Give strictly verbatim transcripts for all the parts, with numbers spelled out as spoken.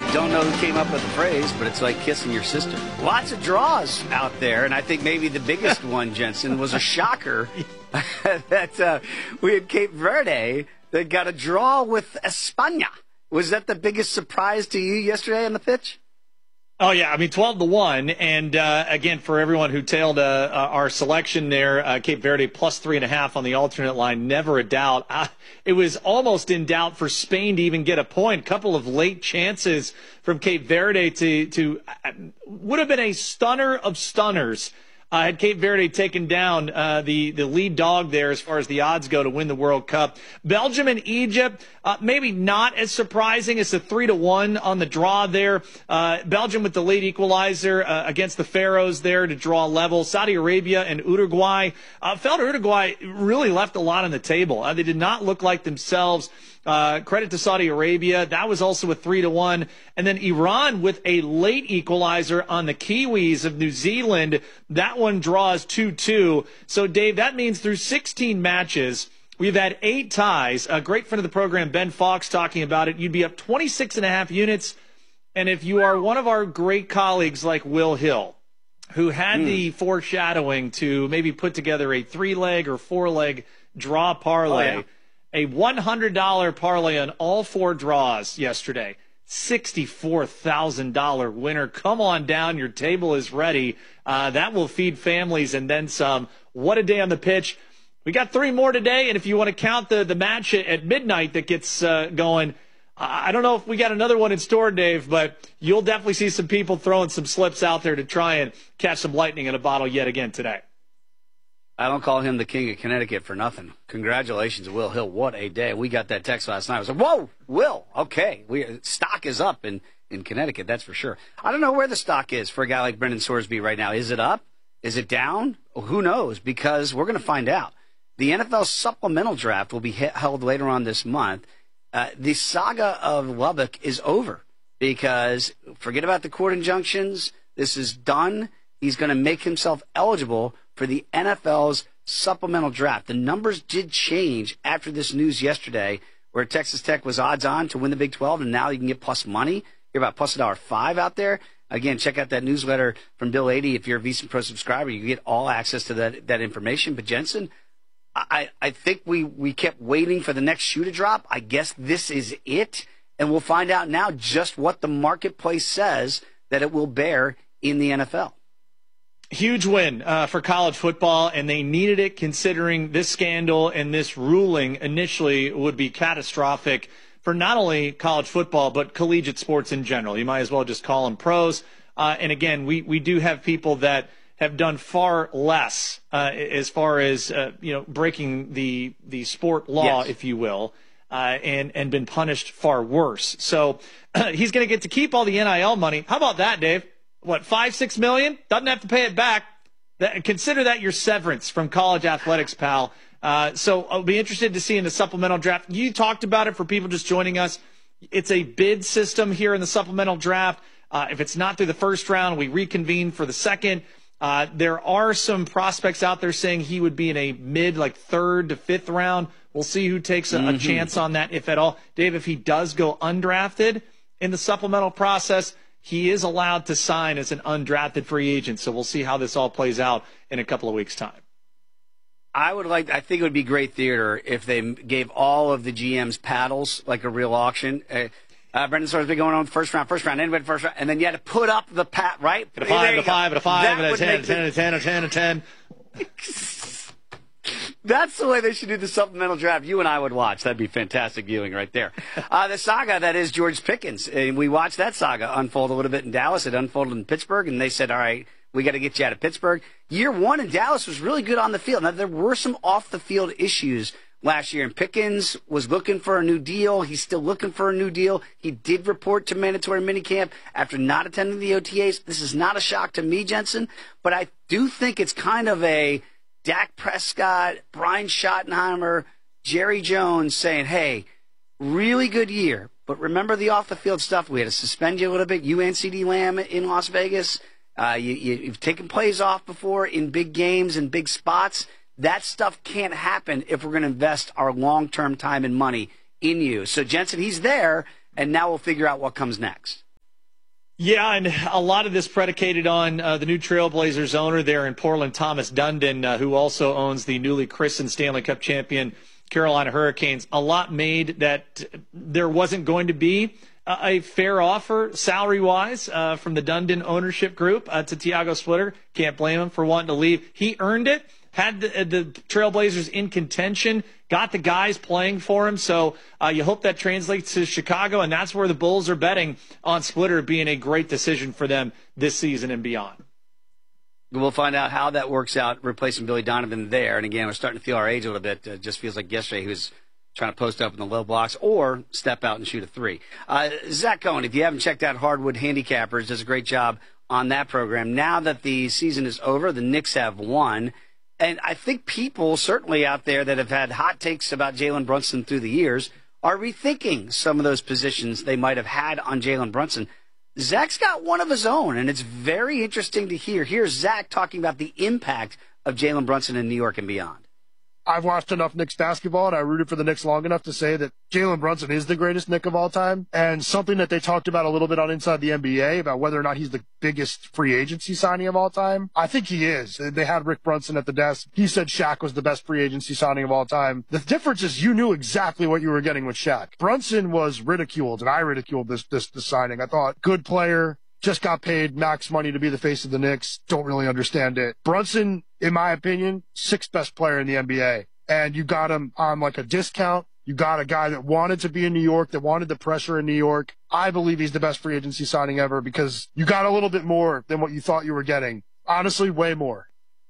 Don't know who came up with the phrase, but it's like kissing your sister. Lots of draws out there, and I think maybe the biggest one, Jensen, was a shocker that uh, we had Cape Verde that got a draw with España. Was that the biggest surprise to you yesterday on the pitch? Oh, yeah. I mean, twelve to one. And, uh, again, for everyone who tailed uh, uh, our selection there, uh, Cape Verde plus three and a half on the alternate line, never a doubt. Uh, it was almost in doubt for Spain to even get a point. Couple of late chances from Cape Verde to, to uh, would have been a stunner of stunners. Uh, had Cape Verde taken down uh, the, the lead dog there as far as the odds go to win the World Cup. Belgium and Egypt, uh, maybe not as surprising. It's a three to one on the draw there. Uh, Belgium with the late equalizer uh, against the Faroes there to draw level. Saudi Arabia and Uruguay. Uh, felt Uruguay really left a lot on the table. Uh, they did not look like themselves. Uh, credit to Saudi Arabia. That was also a three to one. And then Iran with a late equalizer on the Kiwis of New Zealand. That one draws two two. So, Dave, that means through sixteen matches, we've had eight ties. A great friend of the program, Ben Fox, talking about it. You'd be up twenty-six and a half units. And if you are one of our great colleagues like Will Hill, who had mm. the foreshadowing to maybe put together a three-leg or four-leg draw parlay, oh, yeah. a one hundred dollar parlay on all four draws yesterday, sixty-four thousand dollars winner. Come on down. Your table is ready. Uh, that will feed families and then some. What a day on the pitch. We got three more today, and if you want to count the, the match at midnight that gets uh, going, I don't know if we got another one in store, Dave, but you'll definitely see some people throwing some slips out there to try and catch some lightning in a bottle yet again today. I don't call him the king of Connecticut for nothing. Congratulations, Will Hill. What a day. We got that text last night. I was like, whoa, Will, okay. We, stock is up in, in Connecticut, that's for sure. I don't know where the stock is for a guy like Brendan Sorsby right now. Is it up? Is it down? Well, who knows? Because we're going to find out. The N F L supplemental draft will be held later on this month. Uh, the saga of Lubbock is over because forget about the court injunctions. This is done. He's going to make himself eligible for the N F L's supplemental draft. The numbers did change after this news yesterday where Texas Tech was odds on to win the Big twelve, and now you can get plus money. You're about plus a dollar five out there. Again, check out that newsletter from Bill Adee. If you're a VSiN Pro subscriber, you get all access to that, that information. But Jensen, I, I think we, we kept waiting for the next shoe to drop. I guess this is it, and we'll find out now just what the marketplace says that it will bear in the N F L. Huge win uh, for college football, and they needed it considering this scandal and this ruling initially would be catastrophic for not only college football but collegiate sports in general. You might as well just call them pros. Uh, and again, we, we do have people that have done far less uh, as far as uh, you know breaking the the sport law, yes. if you will, uh, and and been punished far worse. So uh, he's going to get to keep all the N I L money. How about that, Dave? What, five, six million? Doesn't have to pay it back. That, consider that your severance from college athletics, pal. Uh, so I'll be interested to see in the supplemental draft. You talked about it for people just joining us. It's a bid system here in the supplemental draft. Uh, if it's not through the first round, we reconvene for the second. Uh, there are some prospects out there saying he would be in a mid, like third to fifth round. We'll see who takes a, mm-hmm. a chance on that, if at all. Dave, if he does go undrafted in the supplemental process, he is allowed to sign as an undrafted free agent. So we'll see how this all plays out in a couple of weeks' time. I would like, I think it would be great theater if they gave all of the G Ms paddles like a real auction. Uh, Uh, Brendan Sorsby going on first round, first round, anybody first round, and then you had to put up the pat, right? A five, a five, a five, and a ten, a ten, a ten, a ten, a ten. That's the way they should do the supplemental draft. You and I would watch. That'd be fantastic viewing right there. Uh, the saga that is George Pickens. And we watched that saga unfold a little bit in Dallas. It unfolded in Pittsburgh, and they said, all right, we got to get you out of Pittsburgh. Year one in Dallas was really good on the field. Now, there were some off-the-field issues last year, and Pickens was looking for a new deal. He's still looking for a new deal. He did report to mandatory minicamp after not attending the O T As. This is not a shock to me, Jensen, but I do think it's kind of a Dak Prescott, Brian Schottenheimer, Jerry Jones saying, hey, really good year, but remember the off-the-field stuff. We had to suspend you a little bit. You and CeeDee Lamb in Las Vegas. Uh, you, you, you've taken plays off before in big games and big spots. That stuff can't happen if we're going to invest our long-term time and money in you. So, Jensen, he's there, and now we'll figure out what comes next. Yeah, and a lot of this predicated on uh, the new Trailblazers owner there in Portland, Thomas Dundon, uh, who also owns the newly christened Stanley Cup champion Carolina Hurricanes. A lot made that there wasn't going to be uh, a fair offer salary-wise uh, from the Dundon ownership group uh, to Tiago Splitter. Can't blame him for wanting to leave. He earned it. Had the, the Trailblazers in contention, got the guys playing for him. So uh, you hope that translates to Chicago, and that's where the Bulls are betting on Splitter being a great decision for them this season and beyond. We'll find out how that works out, replacing Billy Donovan there. And again, we're starting to feel our age a little bit. It just feels like yesterday he was trying to post up in the low blocks or step out and shoot a three. Uh, Zach Cohen, if you haven't checked out Hardwood Handicappers, does a great job on that program. Now that the season is over, the Knicks have won. And I think people certainly out there that have had hot takes about Jalen Brunson through the years are rethinking some of those positions they might have had on Jalen Brunson. Zach's got one of his own, and it's very interesting to hear. Here's Zach talking about the impact of Jalen Brunson in New York and beyond. I've watched enough Knicks basketball, and I rooted for the Knicks long enough to say that Jalen Brunson is the greatest Knick of all time. And something that they talked about a little bit on Inside the N B A about whether or not he's the biggest free agency signing of all time. I think he is. They had Rick Brunson at the desk. He said Shaq was the best free agency signing of all time. The difference is you knew exactly what you were getting with Shaq. Brunson was ridiculed, and I ridiculed this, this, this signing. I thought, good player, just got paid max money to be the face of the Knicks. Don't really understand it. Brunson, in my opinion, sixth best player in the N B A. And you got him on like a discount. You got a guy that wanted to be in New York, that wanted the pressure in New York. I believe he's the best free agency signing ever because you got a little bit more than what you thought you were getting. Honestly, way more.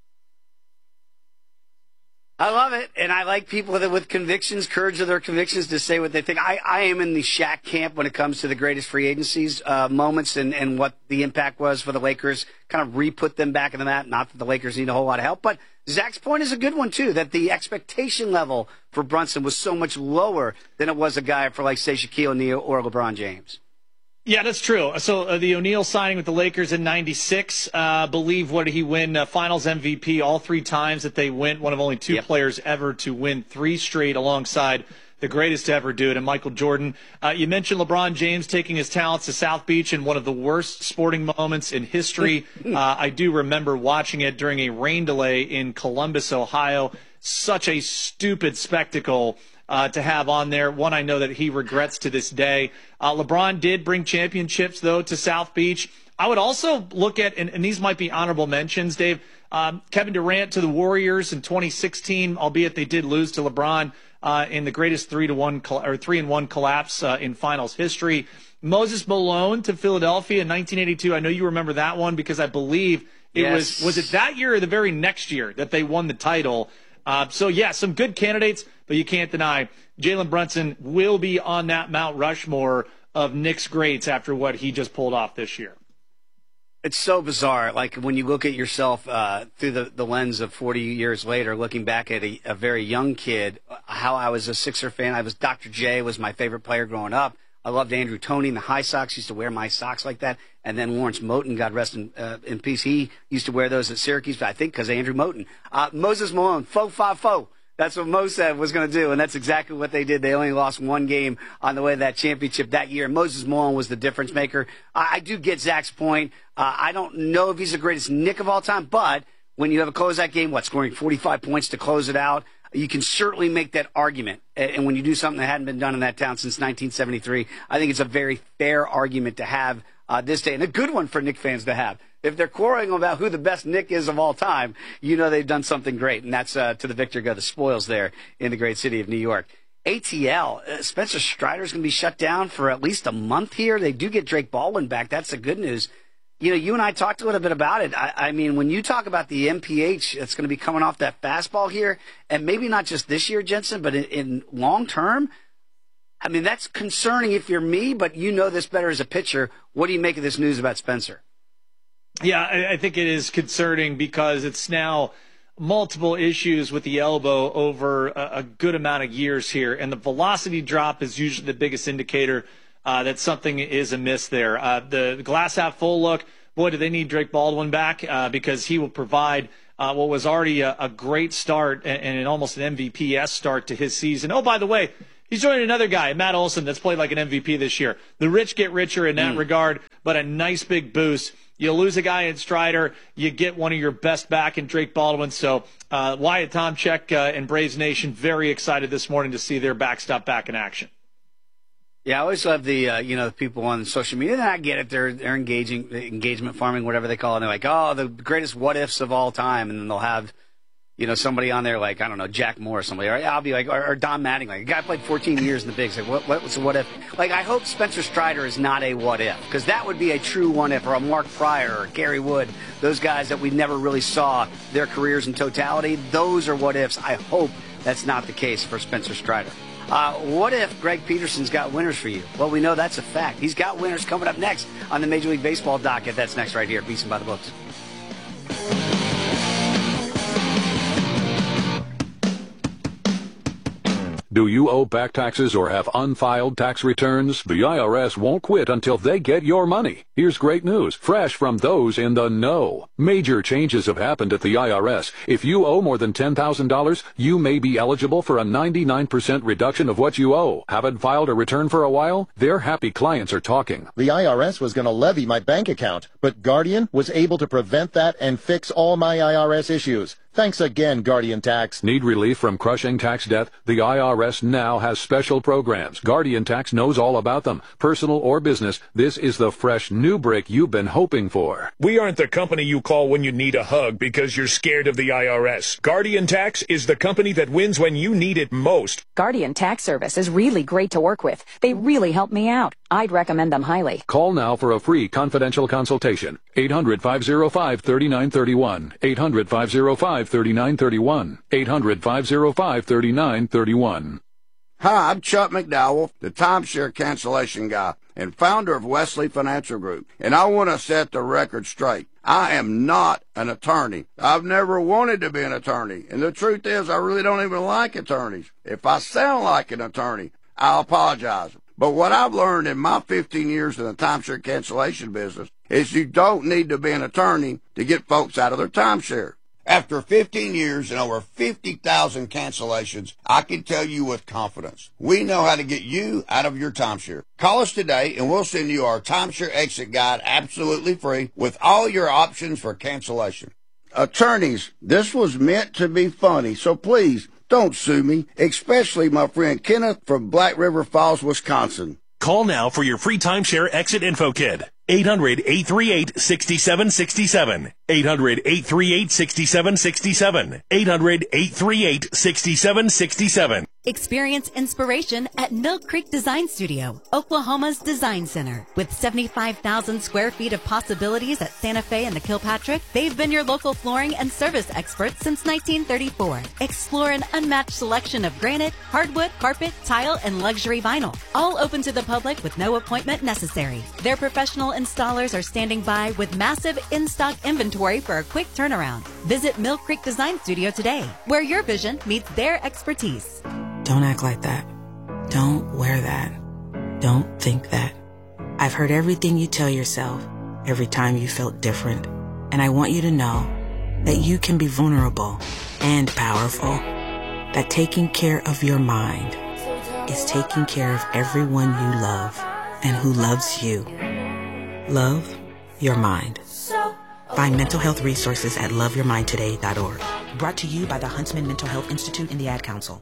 I love it, and I like people that with convictions, courage of their convictions to say what they think. I, I am in the Shaq camp when it comes to the greatest free agencies uh, moments and, and what the impact was for the Lakers, kind of re-put them back in the mat. Not that the Lakers need a whole lot of help, but Zach's point is a good one, too, that the expectation level for Brunson was so much lower than it was a guy for, like, say, Shaquille O'Neal or LeBron James. Yeah, that's true. So uh, the O'Neal signing with the Lakers in ninety-six, uh, believe what did he win? Uh, Finals M V P all three times that they went. One of only two yep. players ever to win three straight alongside the greatest to ever do it, and Michael Jordan. Uh, you mentioned LeBron James taking his talents to South Beach in one of the worst sporting moments in history. uh, I do remember watching it during a rain delay in Columbus, Ohio. Such a stupid spectacle. Uh, to have on there. One I know that he regrets to this day. Uh, LeBron did bring championships, though, to South Beach. I would also look at, and, and these might be honorable mentions, Dave, um, Kevin Durant to the Warriors in twenty sixteen, albeit they did lose to LeBron uh, in the greatest three to one or three and one collapse uh, in finals history. Moses Malone to Philadelphia in nineteen eighty-two. I know you remember that one because I believe it yes. was, was it that year or the very next year that they won the title? Uh, so, yeah, some good candidates, but you can't deny Jalen Brunson will be on that Mount Rushmore of Knicks greats after what he just pulled off this year. It's so bizarre. Like when you look at yourself uh, through the, the lens of forty years later, looking back at a, a very young kid, how I was a Sixer fan. I was Doctor J was my favorite player growing up. I loved Andrew Toney and the high socks. Used to wear my socks like that. And then Lawrence Moten, God rest in, uh, in peace, he used to wear those at Syracuse, I think because Andrew Moten. Uh, Moses Malone, faux five faux. That's what Mo said was going to do, and that's exactly what they did. They only lost one game on the way to that championship that year. Moses Malone was the difference maker. I, I do get Zach's point. Uh, I don't know if he's the greatest Knick of all time, but when you have a closeout game, what, scoring forty-five points to close it out, you can certainly make that argument. And when you do something that hadn't been done in that town since nineteen seventy-three, I think it's a very fair argument to have uh, this day, and a good one for Knick fans to have. If they're quarreling about who the best Knick is of all time, you know they've done something great, and that's uh, to the victor go the spoils there in the great city of New York. A T L, uh, Spencer Strider's going to be shut down for at least a month here. They do get Drake Baldwin back. That's the good news. You know, you and I talked a little bit about it. I, I mean, when you talk about the M P H that's going to be coming off that fastball here, and maybe not just this year, Jensen, but in, in long term, I mean, that's concerning if you're me, but you know this better as a pitcher. What do you make of this news about Spencer? Yeah, I, I think it is concerning because it's now multiple issues with the elbow over a, a good amount of years here, and the velocity drop is usually the biggest indicator uh, that something is amiss there. Uh, the, the glass half full look, boy, do they need Drake Baldwin back uh, because he will provide uh, what was already a, a great start and, and almost an M V P-esque start to his season. Oh, by the way, he's joining another guy, Matt Olson, that's played like an M V P this year. The rich get richer in that mm. regard, but but a nice big boost. You lose a guy in Strider, you get one of your best back in Drake Baldwin. So uh, Wyatt Tomczyk uh, and Braves Nation very excited this morning to see their backstop back in action. Yeah, I always love the uh, you know the people on social media. And I get it; they're they're engaging engagement farming, whatever they call it. And they're like, oh, the greatest what ifs of all time, and then they'll have you know somebody on there like I don't know Jack Moore or somebody. Or I'll be like, or, or Don Mattingly, like a guy played fourteen years in the bigs. Like, what what was a what if? Like, I hope Spencer Strider is not a what if, because that would be a true what if. Or a Mark Pryor or Gary Wood, those guys that we never really saw their careers in totality. Those are what ifs. I hope that's not the case for Spencer Strider. Uh, what if Greg Peterson's got winners for you? Well, we know that's a fact. He's got winners coming up next on the Major League Baseball docket. That's next right here at VSiN by the Books. Do you owe back taxes or have unfiled tax returns? The I R S won't quit until they get your money. Here's great news, fresh from those in the know. Major changes have happened at the I R S. If you owe more than ten thousand dollars, you may be eligible for a ninety-nine percent reduction of what you owe. Haven't filed a return for a while? Their happy clients are talking. The I R S was going to levy my bank account, but Guardian was able to prevent that and fix all my I R S issues. Thanks again, Guardian Tax. Need relief from crushing tax debt? The I R S now has special programs. Guardian Tax knows all about them. Personal or business, this is the fresh new break you've been hoping for. We aren't the company you call when you need a hug because you're scared of the I R S. Guardian Tax is the company that wins when you need it most. Guardian Tax Service is really great to work with. They really help me out. I'd recommend them highly. Call now for a free confidential consultation. eight hundred, five oh five, three nine three one. eight hundred, five oh five, three nine three one. eight hundred, five oh five, three nine three one. Hi, I'm Chuck McDowell, the timeshare cancellation guy and founder of Wesley Financial Group, and I want to set the record straight. I am not an attorney. I've never wanted to be an attorney, and the truth is I really don't even like attorneys. If I sound like an attorney, I'll apologize. But what I've learned in my fifteen years in the timeshare cancellation business is you don't need to be an attorney to get folks out of their timeshare. After fifteen years and over fifty thousand cancellations, I can tell you with confidence, we know how to get you out of your timeshare. Call us today and we'll send you our timeshare exit guide absolutely free with all your options for cancellation. Attorneys, this was meant to be funny, so please don't sue me, especially my friend Kenneth from Black River Falls, Wisconsin. Call now for your free timeshare exit info kit. eight hundred, eight three eight, six seven six seven. eight hundred, eight three eight, six seven six seven. eight hundred, eight three eight, six seven six seven. Experience inspiration at Mill Creek Design Studio, Oklahoma's design center. With seventy-five thousand square feet of possibilities at Santa Fe and the Kilpatrick, they've been your local flooring and service experts since nineteen thirty-four. Explore an unmatched selection of granite, hardwood, carpet, tile, and luxury vinyl. All open to the public with no appointment necessary. Their professional installers are standing by with massive in-stock inventory for a quick turnaround. Visit Mill Creek Design Studio today, where your vision meets their expertise. Don't act like that. Don't wear that. Don't think that. I've heard everything you tell yourself every time you felt different. And I want you to know that you can be vulnerable and powerful. That taking care of your mind is taking care of everyone you love and who loves you. Love your mind. Find mental health resources at love your mind today dot org. Brought to you by the Huntsman Mental Health Institute and the Ad Council.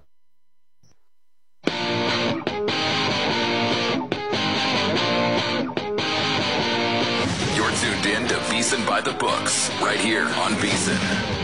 You're tuned in to VSiN by the Books, right here on VSiN.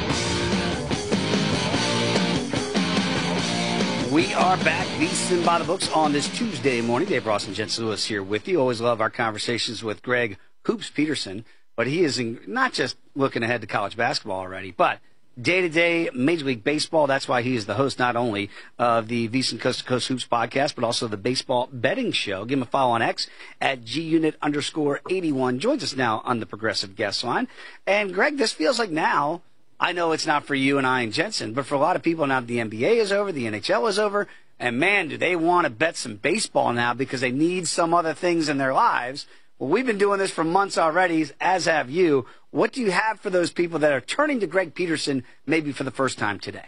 We are back, VSiN by the Books, on this Tuesday morning. Dave Ross and Jensen Lewis here with you. Always love our conversations with Greg Hoops Peterson, but he is in, not just looking ahead to college basketball already, but day-to-day Major League Baseball. That's why he is the host not only of the VSiN Coast to Coast Hoops podcast, but also the Baseball Betting Show. Give him a follow on X at gunit underscore eighty-one. Joins us now on the Progressive Guest Line. And, Greg, this feels like now, I know it's not for you and I and Jensen, but for a lot of people now, the N B A is over, the N H L is over, and, man, do they want to bet some baseball now because they need some other things in their lives. Well, we've been doing this for months already, as have you. What do you have for those people that are turning to Greg Peterson maybe for the first time today?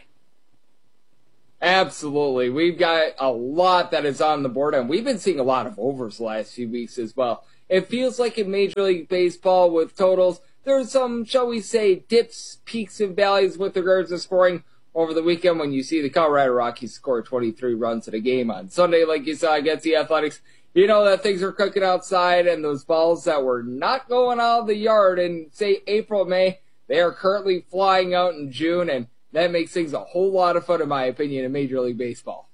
Absolutely. We've got a lot that is on the board, and we've been seeing a lot of overs the last few weeks as well. It feels like in Major League Baseball with totals, there's some, shall we say, dips, peaks, and valleys with regards to scoring. Over the weekend, when you see the Colorado Rockies score twenty-three runs in a game on Sunday, like you saw against the Athletics, you know that things are cooking outside, and those balls that were not going out of the yard in, say, April, May, they are currently flying out in June, and that makes things a whole lot of fun, in my opinion, in Major League Baseball.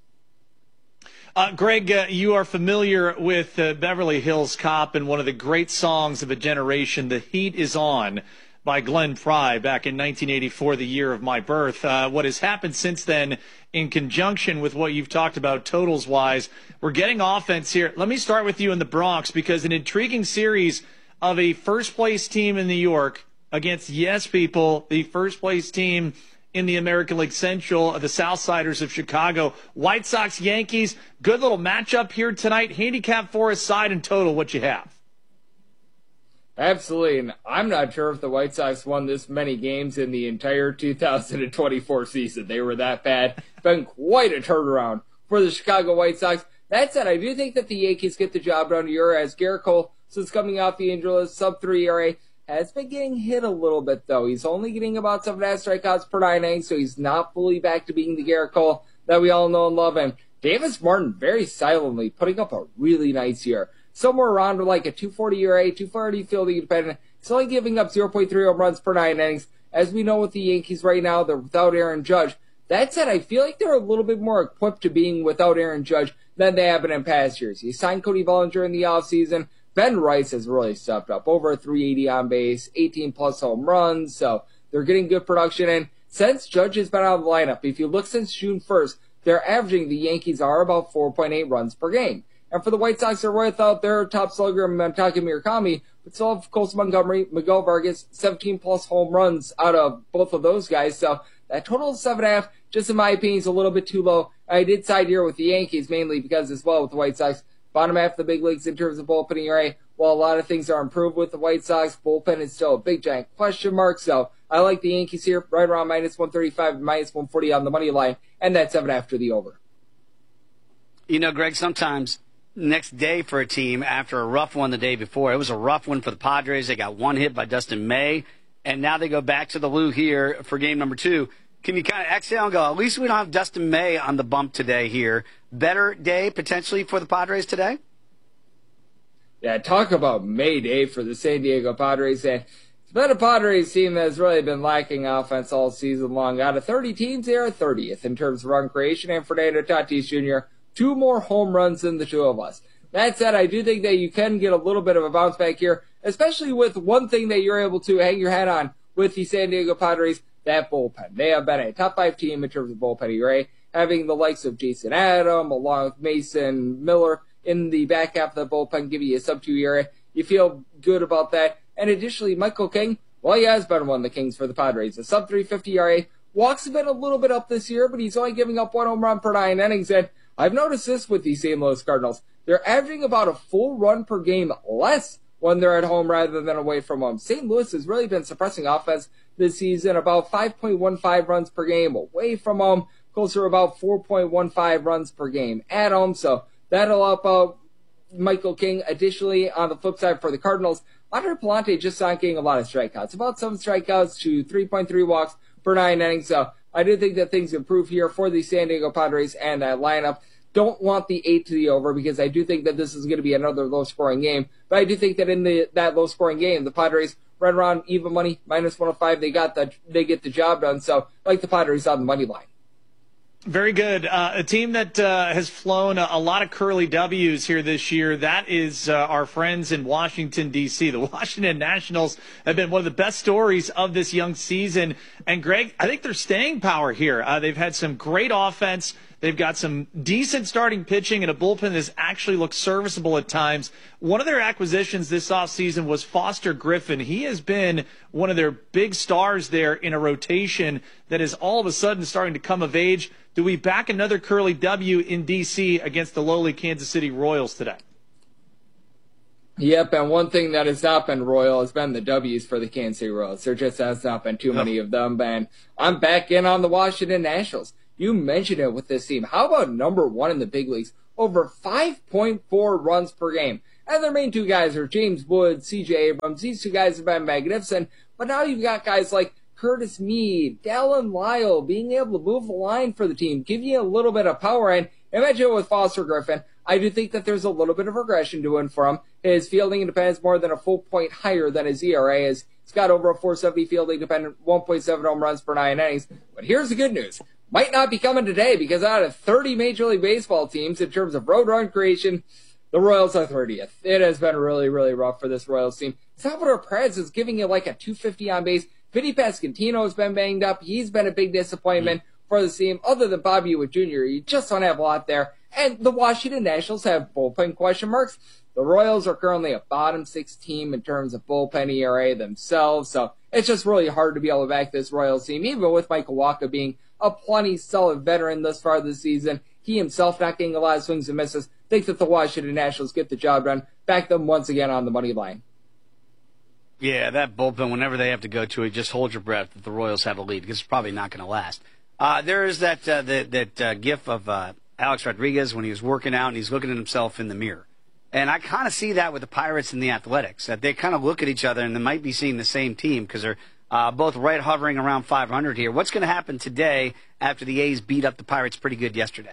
Uh, Greg, uh, you are familiar with uh, Beverly Hills Cop and one of the great songs of a generation, The Heat Is On, by Glenn Frey back in nineteen eighty-four, the year of my birth. Uh, what has happened since then, in conjunction with what you've talked about totals-wise, we're getting offense here. Let me start with you in the Bronx, because an intriguing series of a first-place team in New York against, yes, people, the first-place team in the American League Central, the Southsiders of Chicago. White Sox, Yankees, good little matchup here tonight. Handicap for us, side and total, what you have? Absolutely, and I'm not sure if the White Sox won this many games in the entire two thousand twenty-four season. They were that bad. Been quite a turnaround for the Chicago White Sox. That said, I do think that the Yankees get the job done here, as Gerrit Cole, since coming off the injury list, sub three E R A, has been getting hit a little bit, though. He's only getting about seven and a half strikeouts per nine innings, so he's not fully back to being the Gerrit Cole that we all know and love. And Davis Martin, very silently, putting up a really nice year. Somewhere around like a two forty E R A, two forty fielding independent. He's only giving up zero point three home runs per nine innings. As we know with the Yankees right now, they're without Aaron Judge. That said, I feel like they're a little bit more equipped to being without Aaron Judge than they have been in past years. He signed Cody Bellinger in the offseason. Ben Rice has really stepped up. Over three eighty on base, eighteen plus home runs. So they're getting good production. And since Judge has been out of the lineup, if you look since June first, they're averaging, the Yankees are about four point eight runs per game. And for the White Sox, they're without their top slugger, Masataka Murakami, but still have Colson Montgomery, Miguel Vargas, seventeen plus home runs out of both of those guys. So that total of seven and a half, just in my opinion, is a little bit too low. I did side here with the Yankees mainly because, as well with the White Sox, bottom half of the big leagues in terms of bullpen E R A. While a lot of things are improved with the White Sox, bullpen is still a big giant question mark. So I like the Yankees here, right around minus one thirty-five and minus one forty on the money line, and that's seven after the over. You know, Greg, sometimes next day for a team after a rough one the day before. It was a rough one for the Padres. They got one hit by Dustin May, and now they go back to the Lou here for game number two. Can you kind of exhale and go, at least we don't have Dustin May on the bump today here. Better day potentially for the Padres today? Yeah, talk about May Day for the San Diego Padres. And it's been a Padres team that's really been lacking offense all season long. Out of thirty teams, they are thirtieth in terms of run creation, and Fernando Tatis Junior two more home runs than the two of us. That said, I do think that you can get a little bit of a bounce back here, especially with one thing that you're able to hang your hat on with the San Diego Padres, that bullpen. They have been a top five team in terms of bullpen E R A, having the likes of Jason Adam along with Mason Miller in the back half of the bullpen give you a sub two E R A. You feel good about that. And additionally, Michael King, well, he has been one of the Kings for the Padres. A sub three fifty E R A. Walks have been a little bit up this year, but he's only giving up one home run per nine innings. And I've noticed this with the Saint Louis Cardinals. They're averaging about a full run per game less when they're at home rather than away from home. Saint Louis has really been suppressing offense this season, about five point one five runs per game away from home, closer to about four point one five runs per game at home. So that'll help out Michael King. Additionally, on the flip side for the Cardinals, Andre Palante just not getting a lot of strikeouts, about seven strikeouts to three point three walks per nine innings. So I do think that things improve here for the San Diego Padres and that lineup. Don't want the eight to the over because I do think that this is going to be another low-scoring game. But I do think that in the that low-scoring game, the Padres right around even money, minus one oh five. They got the they get the job done. So like the Padres on the money line. Very good. Uh, a team that uh, has flown a, a lot of curly W's here this year, that is uh, our friends in Washington, D C The Washington Nationals have been one of the best stories of this young season. And, Greg, I think their staying power here. Uh, they've had some great offense. They've got some decent starting pitching and a bullpen that's actually looks serviceable at times. One of their acquisitions this offseason was Foster Griffin. He has been one of their big stars there in a rotation that is all of a sudden starting to come of age. Do we back another curly W in D C against the lowly Kansas City Royals today? Yep, and one thing that has not been royal has been the W's for the Kansas City Royals. There just has not been too many of them. And I'm back in on the Washington Nationals. You mentioned it with this team. How about number one in the big leagues? Over five point four runs per game. And their main two guys are James Wood, C J Abrams. These two guys have been magnificent. But now you've got guys like Curtis Mead, Dallin Lyle being able to move the line for the team, give you a little bit of power. And imagine with Foster Griffin, I do think that there's a little bit of regression to and from. His fielding independence more than a full point higher than his E R A is. He's got over a four seventy fielding dependent, one point seven home runs per nine innings. But here's the good news. Might not be coming today because out of thirty Major League Baseball teams in terms of road run creation, the Royals are thirtieth. It has been really, really rough for this Royals team. Salvador Perez is giving you like a two fifty on base. Vinny Pasquantino has been banged up. He's been a big disappointment mm-hmm. for the team. Other than Bobby Witt Junior, you just don't have a lot there. And the Washington Nationals have bullpen question marks. The Royals are currently a bottom six team in terms of bullpen E R A themselves. So it's just really hard to be able to back this Royals team, even with Michael Wacha being a plenty solid veteran thus far this season. He himself not getting a lot of swings and misses. Think that the Washington Nationals get the job done. Back them once again on the money line. Yeah, that bullpen, whenever they have to go to it, just hold your breath that the Royals have a lead because it's probably not going to last. Uh, there is that uh, that, that uh, gif of uh, Alex Rodriguez when he was working out and he's looking at himself in the mirror. And I kind of see that with the Pirates and the Athletics, that they kind of look at each other and they might be seeing the same team because they're uh, both right hovering around five hundred here. What's going to happen today after the A's beat up the Pirates pretty good yesterday?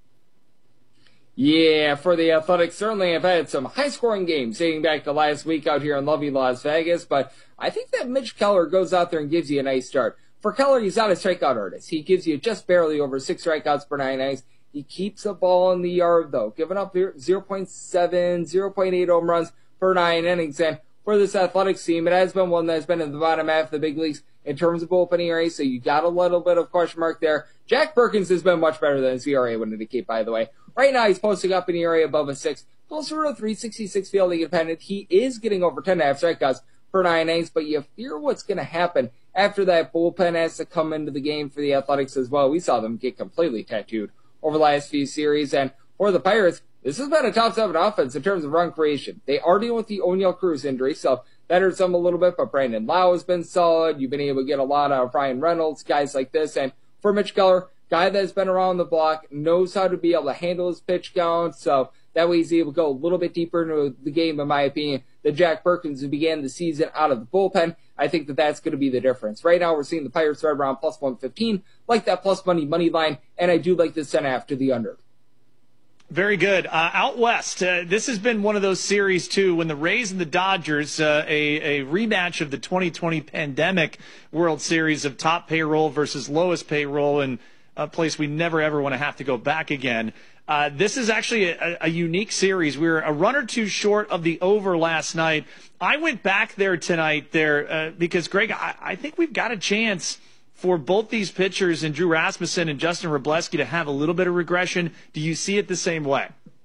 Yeah, for the Athletics, certainly have had some high-scoring games dating back to last week out here in lovely Las Vegas, but I think that Mitch Keller goes out there and gives you a nice start. For Keller, he's not a strikeout artist. He gives you just barely over six strikeouts per nine innings. He keeps a ball in the yard, though, giving up zero point seven, zero point eight home runs per nine innings. And for this Athletics team, it has been one that's been in the bottom half of the big leagues in terms of bullpen E R A, so you got a little bit of question mark there. Jack Perkins has been much better than his E R A would indicate, by the way. Right now, he's posting up an E R A above a six, closer to a three sixty-six fielding independent. He is getting over ten and a half strikeouts per nine innings, but you fear what's going to happen after that bullpen has to come into the game for the Athletics as well. We saw them get completely tattooed over the last few series, and for the Pirates, this has been a top seven offense in terms of run creation. They are dealing with the O'Neal Cruz injury, so that hurts them a little bit, but Brandon Lau has been solid. You've been able to get a lot out of Ryan Reynolds, guys like this, and for Mitch Keller, guy that's been around the block, knows how to be able to handle his pitch count, so that way he's able to go a little bit deeper into the game, in my opinion, than Jack Perkins, who began the season out of the bullpen. I think that that's going to be the difference. Right now, we're seeing the Pirates right around plus one fifteen, like that plus money money line, and I do like this ten half to the under. Very good. Uh, out west, uh, this has been one of those series, too, when the Rays and the Dodgers, uh, a, a rematch of the twenty twenty pandemic World Series of top payroll versus lowest payroll, and a place we never, ever want to have to go back again. Uh, this is actually a, a unique series. We were a run or two short of the over last night. I went back there tonight there uh, because, Greg, I, I think we've got a chance for both these pitchers and Drew Rasmussen and Justin Wroblewski to have a little bit of regression. Do you see it the same way?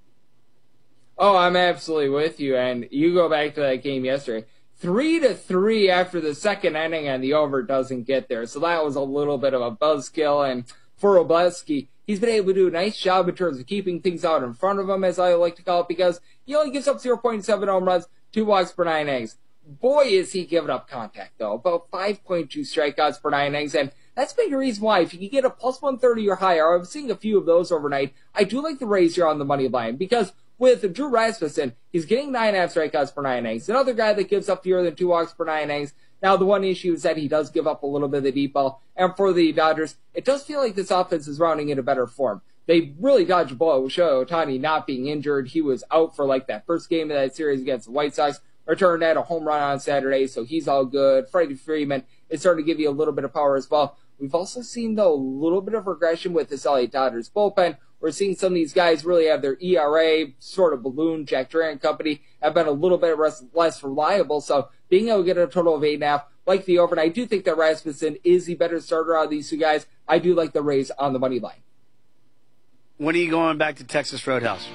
Oh, I'm absolutely with you. And you go back to that game yesterday. Three to three after the second inning, and the over doesn't get there. So that was a little bit of a buzzkill. And for Wroblewski, he's been able to do a nice job in terms of keeping things out in front of him, as I like to call it, because he only gives up zero point seven home runs, two walks per nine innings. Boy, is he giving up contact, though. About five point two strikeouts per nine innings, and that's a big reason why. If you can get a plus one thirty or higher, I'm seeing a few of those overnight. I do like the Rays here on the money line, because with Drew Rasmussen, he's getting nine and a half strikeouts per nine innings. Another guy that gives up fewer than two walks per nine innings. Now, the one issue is that he does give up a little bit of the deep ball. And for the Dodgers, it does feel like this offense is rounding into better form. They really dodged a blow with Shohei Ohtani not being injured. He was out for like that first game of that series against the White Sox. Returned at a home run on Saturday, so he's all good. Freddie Freeman is starting to give you a little bit of power as well. We've also seen, though, a little bit of regression with this L A Dodgers bullpen. We're seeing some of these guys really have their E R A sort of balloon. Jack Duran Company have been a little bit less reliable, so being able to get a total of eight and a half, like the over, and I do think that Rasmussen is the better starter out of these two guys. I do like the Rays on the money line. When are you going back to Texas Roadhouse?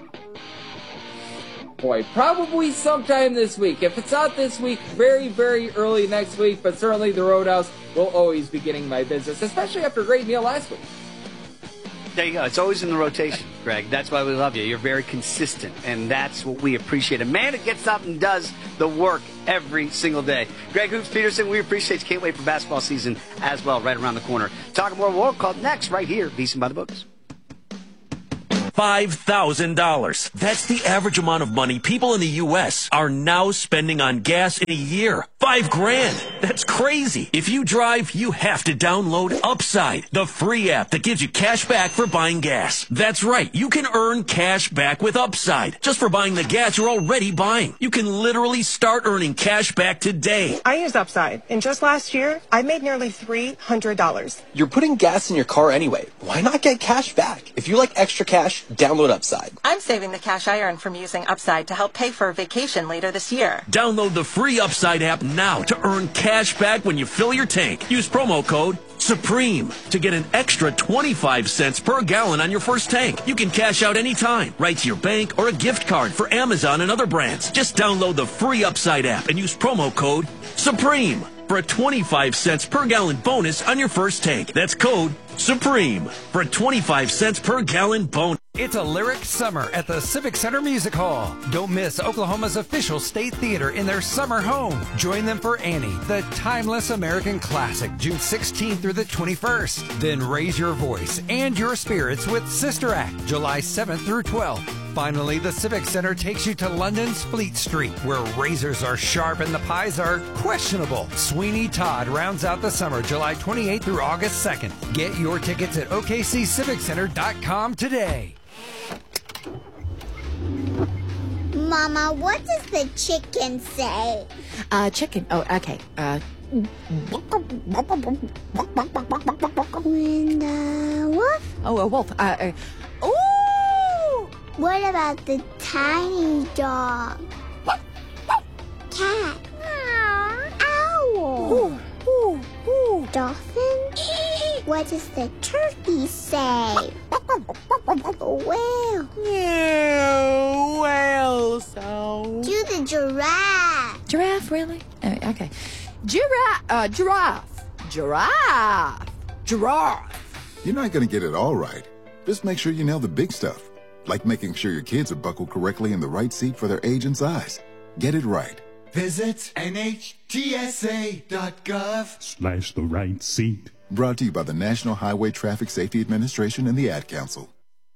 Boy, probably sometime this week. If it's not this week, very, very early next week, but certainly the Roadhouse will always be getting my business, especially after a great meal last week. There you go. It's always in the rotation, Greg. That's why we love you. You're very consistent, and that's what we appreciate. A man that gets up and does the work every single day. Greg Hoops Peterson, we appreciate you. Can't wait for basketball season as well, right around the corner. Talking more World Cup next, right here, VSiN by the Books. five thousand dollars. That's the average amount of money people in the U S are now spending on gas in a year. Five grand. That's crazy. If you drive, you have to download Upside, the free app that gives you cash back for buying gas. That's right. You can earn cash back with Upside just for buying the gas you're already buying. You can literally start earning cash back today. I used Upside, and just last year, I made nearly three hundred dollars. You're putting gas in your car anyway. Why not get cash back? If you like extra cash, download Upside. I'm saving the cash I earn from using Upside to help pay for a vacation later this year. Download the free Upside app now to earn cash back when you fill your tank. Use promo code SUPREME to get an extra twenty-five cents per gallon on your first tank. You can cash out anytime, right to your bank or a gift card for Amazon and other brands. Just download the free Upside app and use promo code SUPREME for a twenty-five cents per gallon bonus on your first tank. That's code SUPREME for a twenty-five cents per gallon bonus. It's a lyric summer at the Civic Center Music Hall. Don't miss Oklahoma's official state theater in their summer home. Join them for Annie, the timeless American classic, June sixteenth through the twenty-first. Then raise your voice and your spirits with Sister Act, July seventh through twelfth. Finally, the Civic Center takes you to London's Fleet Street, where razors are sharp and the pies are questionable. Sweeney Todd rounds out the summer, July twenty-eighth through August second. Get your tickets at O K C civic center dot com today. Mama, what does the chicken say? Uh, chicken. Oh, okay. Uh. When the wolf? Oh, a wolf. Uh. uh Ooh! What about the tiny dog? Cat? Owl? Ooh, ooh, ooh. Dolphin? What does the turkey say? Whale? Yeah, whale sound. Do the giraffe. Giraffe, really? Oh, okay. Giraffe. Uh, giraffe. Giraffe. Giraffe. You're not going to get it all right. Just make sure you nail the big stuff, like making sure your kids are buckled correctly in the right seat for their age and size. Get it right. Visit N H T S A dot gov slash the right seat. Brought to you by the National Highway Traffic Safety Administration and the Ad Council.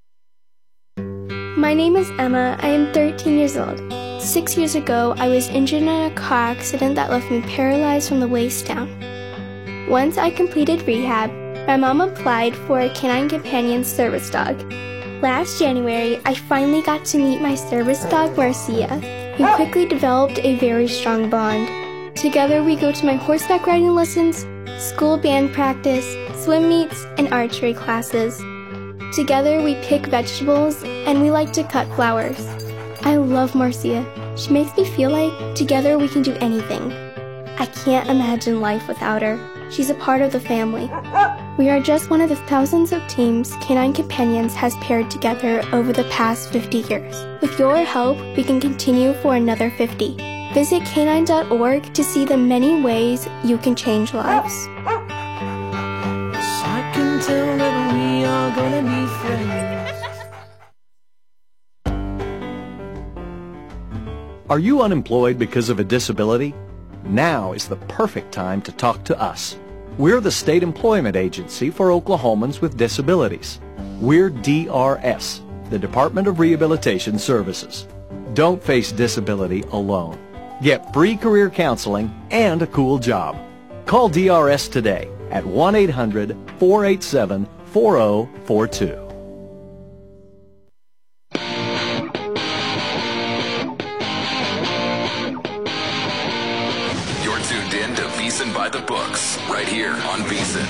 My name is Emma. I am thirteen years old. Six years ago, I was injured in a car accident that left me paralyzed from the waist down. Once I completed rehab, my mom applied for a Canine Companion service dog. Last January, I finally got to meet my service dog, Marcia. We quickly developed a very strong bond. Together, we go to my horseback riding lessons, school band practice, swim meets, and archery classes. Together, we pick vegetables, and we like to cut flowers. I love Marcia. She makes me feel like together we can do anything. I can't imagine life without her. She's a part of the family. We are just one of the thousands of teams Canine Companions has paired together over the past fifty years. With your help, we can continue for another fifty. Visit canine dot org to see the many ways you can change lives. I can tell that we are gonna be friends. Are you unemployed because of a disability? Now is the perfect time to talk to us. We're the state employment agency for Oklahomans with disabilities. We're D R S, the Department of Rehabilitation Services. Don't face disability alone. Get free career counseling and a cool job. Call D R S today at one eight hundred, four eight seven, four zero four two. You're tuned in to VEASAN by the Books, right here on VEASAN.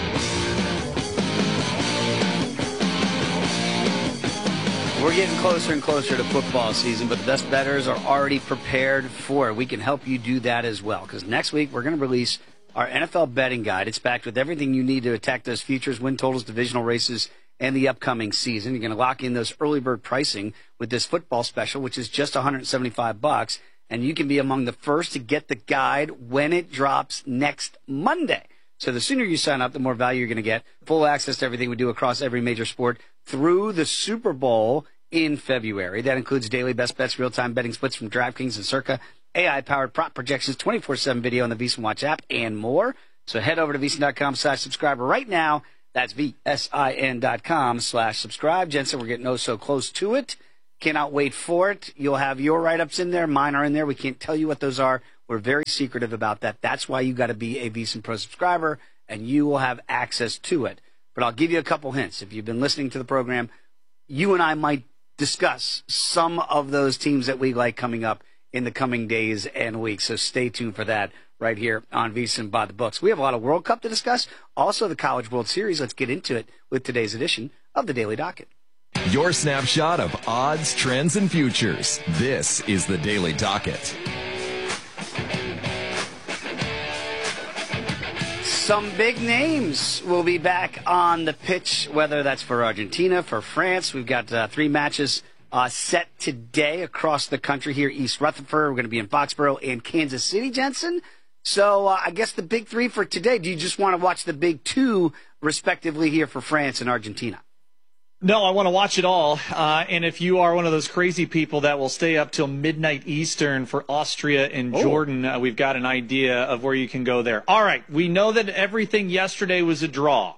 We're getting closer and closer to football season, but the best bettors are already prepared for it. We can help you do that as well, because next week we're going to release our N F L betting guide. It's packed with everything you need to attack those futures, win totals, divisional races, and the upcoming season. You're going to lock in those early bird pricing with this football special, which is just one hundred seventy-five bucks, and you can be among the first to get the guide when it drops next Monday. So the sooner you sign up, the more value you're going to get. Full access to everything we do across every major sport through the Super Bowl in February. That includes daily best bets, real-time betting splits from DraftKings and Circa, A I-powered prop projections, twenty-four seven video on the VEASAN Watch app, and more. So head over to VEASAN dot com slash subscriber right now That's V S I N dot com slash subscribe. Jensen, we're getting oh so close to it. Cannot wait for it. You'll have your write-ups in there. Mine are in there. We can't tell you what those are. We're very secretive about that. That's why you got to be a VSiN Pro subscriber, and you will have access to it. But I'll give you a couple hints. If you've been listening to the program, you and I might discuss some of those teams that we like coming up in the coming days and weeks. So stay tuned for that right here on VSiN by the Books. We have a lot of World Cup to discuss. Also the College World Series. Let's get into it with today's edition of the Daily Docket. Your snapshot of odds, trends, and futures. This is the Daily Docket. Some big names will be back on the pitch, whether that's for Argentina, for France. We've got uh, three matches uh, set today across the country here. East Rutherford, we're going to be in Foxborough and Kansas City, Jensen. So uh, I guess the big three for today. Do you just want to watch the big two, respectively, here for France and Argentina? No, I want to watch it all. Uh, and if you are one of those crazy people that will stay up till midnight Eastern for Austria and Jordan, uh, we've got an idea of where you can go there. All right, we know that everything yesterday was a draw.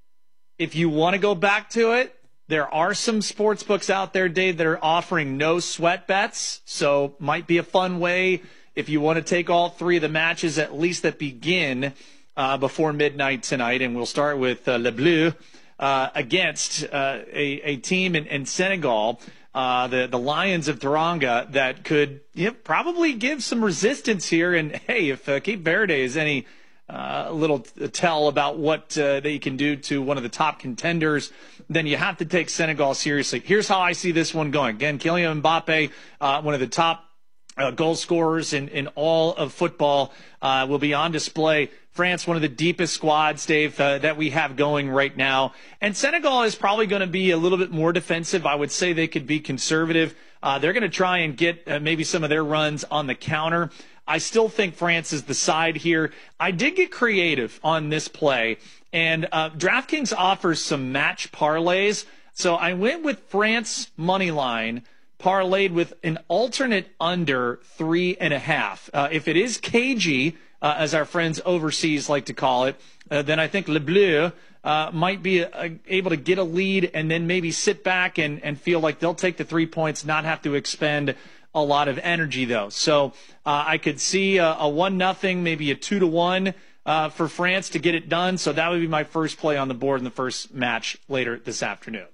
If you want to go back to it, there are some sports books out there, Dave, that are offering no sweat bets. So might be a fun way if you want to take all three of the matches, at least that begin uh, before midnight tonight. And we'll start with uh, Le Bleu. Uh, against uh, a, a team in, in Senegal, uh, the, the Lions of Teranga, that could you know, probably give some resistance here. And, hey, if uh, Cape Verde is any uh, little tell about what uh, they can do to one of the top contenders, then you have to take Senegal seriously. Here's how I see this one going. Again, Kylian Mbappe, uh, one of the top uh, goal scorers in, in all of football, uh, will be on display. France, one of the deepest squads, Dave, uh, that we have going right now. And Senegal is probably going to be a little bit more defensive. I would say they could be conservative. Uh, they're going to try and get uh, maybe some of their runs on the counter. I still think France is the side here. I did get creative on this play, and uh, DraftKings offers some match parlays. So I went with France money line, parlayed with an alternate under three and a half. Uh, if it is cagey, Uh, as our friends overseas like to call it, uh, then I think Le Bleu uh, might be uh, able to get a lead and then maybe sit back and, and feel like they'll take the three points, not have to expend a lot of energy, though. So uh, I could see a, a one nothing, maybe a two to one uh, for France to get it done. So that would be my first play on the board in the first match later this afternoon.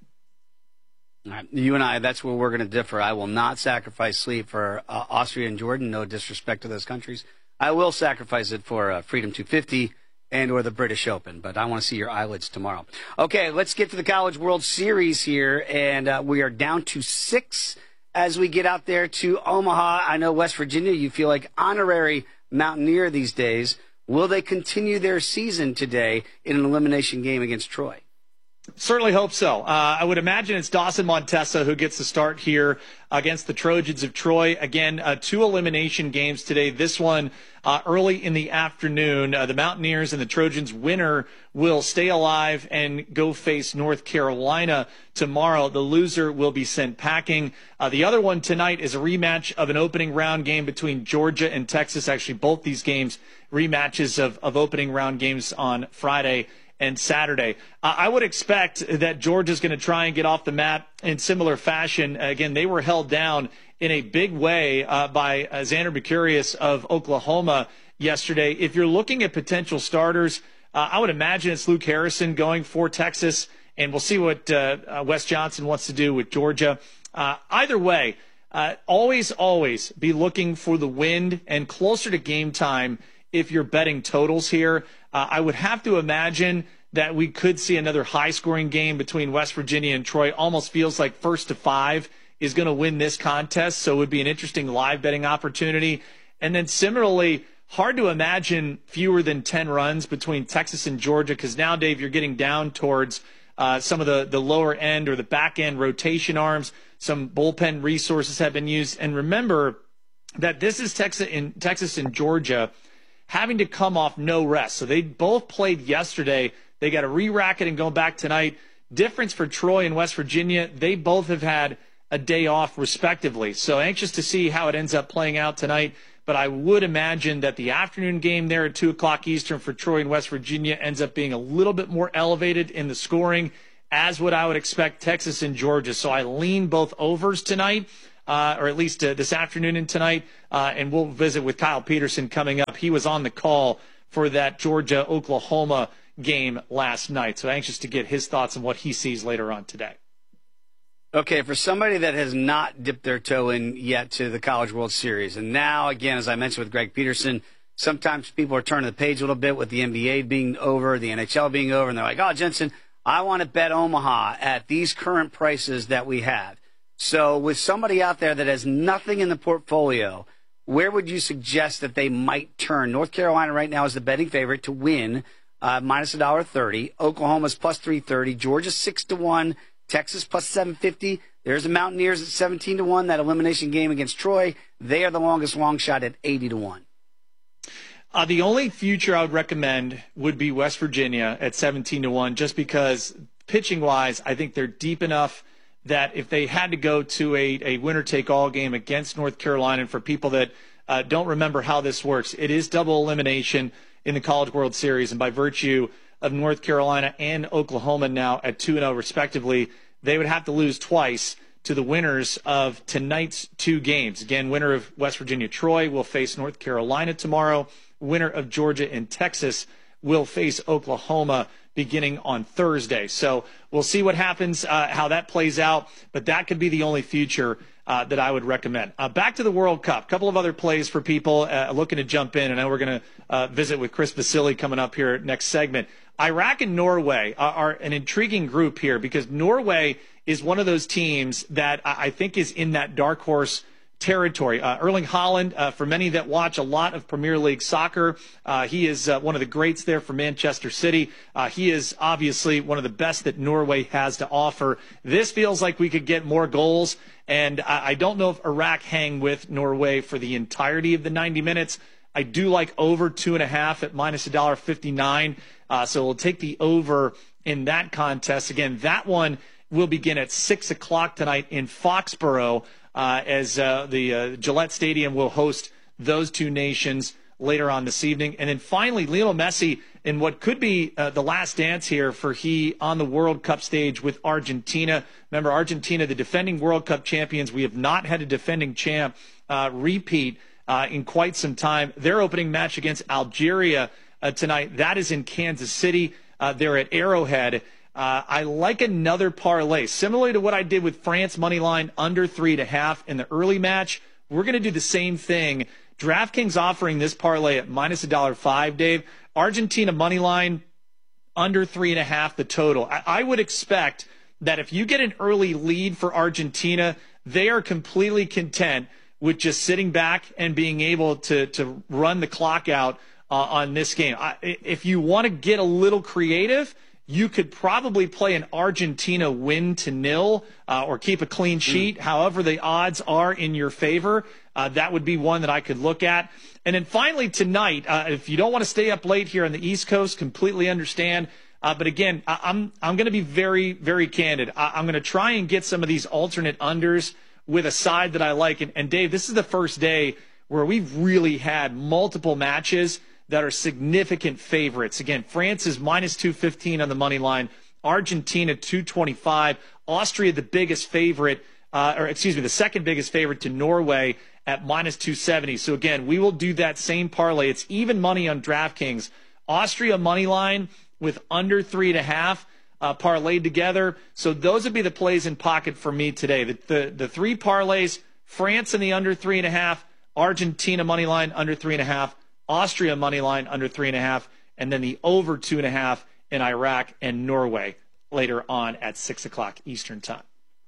All right. You and I, that's where we're going to differ. I will not sacrifice sleep for uh, Austria and Jordan. No disrespect to those countries. I will sacrifice it for uh, Freedom two fifty and or the British Open, but I want to see your eyelids tomorrow. Okay, let's get to the College World Series here, and uh, we are down to six as we get out there to Omaha. I know West Virginia, you feel like honorary Mountaineer these days. Will they continue their season today in an elimination game against Troy? Certainly hope so. Uh, I would imagine it's Dawson Montesa who gets the start here against the Trojans of Troy. Again, uh, two elimination games today. This one uh, early in the afternoon. Uh, the Mountaineers and the Trojans winner will stay alive and go face North Carolina tomorrow. The loser will be sent packing. Uh, the other one tonight is a rematch of an opening round game between Georgia and Texas. Actually, both these games rematches of, of opening round games on Friday and Saturday. Uh, I would expect that Georgia's going to try and get off the mat in similar fashion. Again, they were held down in a big way uh, by uh, Xander Mercurius of Oklahoma yesterday. If you're looking at potential starters, uh, I would imagine it's Luke Harrison going for Texas, and we'll see what uh, uh, Wes Johnson wants to do with Georgia. Uh, either way, uh, always, always be looking for the wind and closer to game time if you're betting totals here. Uh, I would have to imagine that we could see another high-scoring game between West Virginia and Troy. Almost feels like first to five is going to win this contest, so it would be an interesting live betting opportunity. And then similarly, hard to imagine fewer than ten runs between Texas and Georgia, because now, Dave, you're getting down towards uh, some of the, the lower end or the back end rotation arms. Some bullpen resources have been used. And remember that this is Texas and, Texas and Georgia having to come off no rest. So they both played yesterday. They got a re-racket and going back tonight. Difference for Troy and West Virginia, they both have had a day off respectively. So anxious to see how it ends up playing out tonight. but I would imagine that the afternoon game there at two o'clock Eastern for Troy and West Virginia ends up being a little bit more elevated in the scoring, as what I would expect Texas and Georgia. So I lean both overs tonight, uh, or at least uh, this afternoon and tonight, uh, and we'll visit with Kyle Peterson coming up. He was on the call for that Georgia-Oklahoma game last night, so anxious to get his thoughts on what he sees later on today. Okay, for somebody that has not dipped their toe in yet to the College World Series, and now, again, as I mentioned with Greg Peterson, sometimes people are turning the page a little bit with the N B A being over, the N H L being over, and they're like, oh, Jensen, I want to bet Omaha at these current prices that we have. So with somebody out there that has nothing in the portfolio, where would you suggest that they might turn? North Carolina right now is the betting favorite to win, uh, minus one dollar thirty. Oklahoma's plus three thirty. Georgia six to one. Texas plus seven fifty. There's the Mountaineers at seventeen to one. That elimination game against Troy, they are the longest long shot at eighty to one. Uh, the only future I would recommend would be West Virginia at seventeen to one, just because pitching-wise, I think they're deep enough that if they had to go to a, a winner-take-all game against North Carolina, and for people that uh, don't remember how this works, it is double elimination in the College World Series, and by virtue of North Carolina and Oklahoma now at two and oh respectively, they would have to lose twice to the winners of tonight's two games. Again, winner of West Virginia-Troy will face North Carolina tomorrow. Winner of Georgia and Texas will face Oklahoma beginning on Thursday. So we'll see what happens, uh, how that plays out, but that could be the only future uh, that I would recommend. Uh, back to the World Cup. A couple of other plays for people uh, looking to jump in, and I know we're going to uh, visit with Chris Vasily coming up here next segment. Iraq and Norway are, are an intriguing group here because Norway is one of those teams that I think is in that dark horse territory. Uh, Erling Haaland, uh, for many that watch a lot of Premier League soccer, uh, he is uh, one of the greats there for Manchester City. Uh, he is obviously one of the best that Norway has to offer. This feels like we could get more goals, and I, I don't know if Iraq hang with Norway for the entirety of the ninety minutes. I do like over two and a half at minus one dollar fifty-nine. Uh, so we'll take the over in that contest. Again, that one will begin at six o'clock tonight in Foxborough uh, as uh, the uh, Gillette Stadium will host those two nations later on this evening. And then finally, Lionel Messi in what could be uh, the last dance here for he on the World Cup stage with Argentina. Remember, Argentina, the defending World Cup champions. We have not had a defending champ uh, repeat uh, in quite some time. Their opening match against Algeria Uh, tonight, that is in Kansas City. Uh, they're at Arrowhead. Uh, I like another parlay, similar to what I did with France money line under three and a half in the early match. We're going to do the same thing. DraftKings offering this parlay at minus a dollar five. Dave, Argentina money line under three and a half. The total. I, I would expect that if you get an early lead for Argentina, they are completely content with just sitting back and being able to to run the clock out Uh, on this game. I, if you want to get a little creative, you could probably play an Argentina win to nil uh, or keep a clean sheet. Mm. However the odds are in your favor, uh, that would be one that I could look at. And then finally tonight, uh, if you don't want to stay up late here on the East Coast, completely understand. Uh, but again, I, I'm I'm going to be very, very candid. I, I'm going to try and get some of these alternate unders with a side that I like. And, and Dave, this is the first day where we've really had multiple matches that are significant favorites. Again, France is minus two fifteen on the money line. Argentina, two twenty-five. Austria, the biggest favorite, uh, or excuse me, the second biggest favorite to Norway at minus two seventy. So again, we will do that same parlay. It's even money on DraftKings. Austria money line with under three and a half uh, parlayed together. So those would be the plays in pocket for me today. The, the, the three parlays, France in the under three and a half, Argentina money line under three and a half, Austria money line under three and a half, and then the over two and a half in Iraq and Norway later on at six o'clock Eastern time.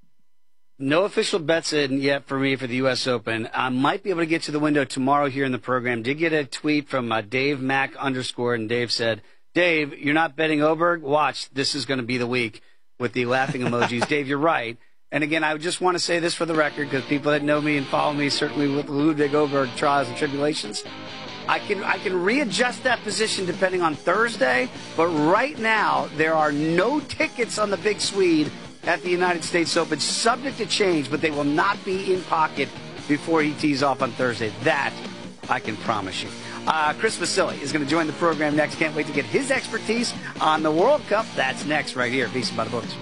No official bets in yet for me for the U S Open. I might be able to get to the window tomorrow here in the program. Did get a tweet from uh, Dave Mack underscore, and Dave said, Dave, you're not betting Oberg? Watch, this is going to be the week with the laughing emojis. Dave, you're right. And again, I just want to say this for the record, because people that know me and follow me, certainly with Ludwig Oberg trials and tribulations, I can I can readjust that position depending on Thursday, but right now there are no tickets on the Big Swede at the United States Open, subject to change, but they will not be in pocket before he tees off on Thursday. That I can promise you. Uh, Chris Vasili is going to join the program next. Can't wait to get his expertise on the World Cup. That's next right here at VSiN by the Books.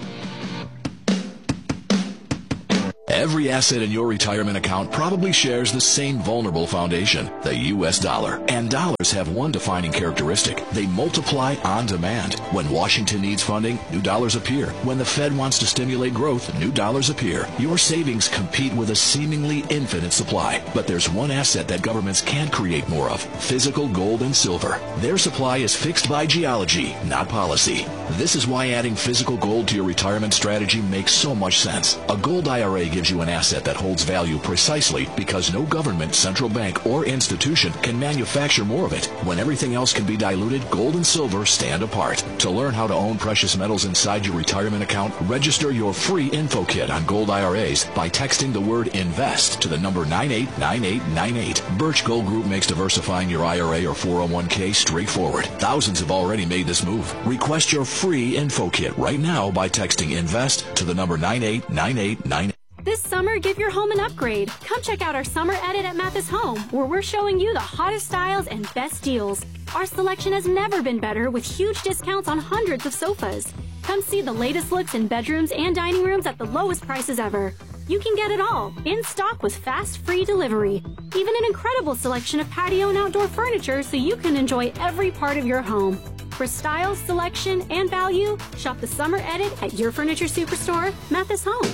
Every asset in your retirement account probably shares the same vulnerable foundation, the U S dollar. And dollars have one defining characteristic. They multiply on demand. When Washington needs funding, new dollars appear. When the Fed wants to stimulate growth, new dollars appear. Your savings compete with a seemingly infinite supply. But there's one asset that governments can't create more of: physical gold and silver. Their supply is fixed by geology, not policy. This is why adding physical gold to your retirement strategy makes so much sense. A gold I R A gives you an asset that holds value precisely because no government, central bank, or institution can manufacture more of it. When everything else can be diluted, gold and silver stand apart. To learn how to own precious metals inside your retirement account, register your free info kit on gold I R As by texting the word INVEST to the number nine eight nine eight nine eight. Birch Gold Group makes diversifying your I R A or four oh one k straightforward. Thousands have already made this move. Request your free info kit right now by texting INVEST to the number nine eight nine eight nine eight. This summer, give your home an upgrade. Come check out our summer edit at Mathis Home, where we're showing you the hottest styles and best deals. Our selection has never been better, with huge discounts on hundreds of sofas. Come see the latest looks in bedrooms and dining rooms at the lowest prices ever. You can get it all, in stock with fast, free delivery. Even an incredible selection of patio and outdoor furniture so you can enjoy every part of your home. For style, selection, and value, shop the summer edit at your furniture superstore, Mathis Home.